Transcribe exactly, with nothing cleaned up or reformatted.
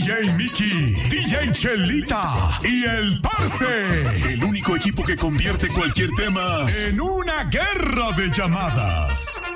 J Mickey, D J Chelita y el Parce. El único equipo que convierte cualquier tema en una guerra de llamadas.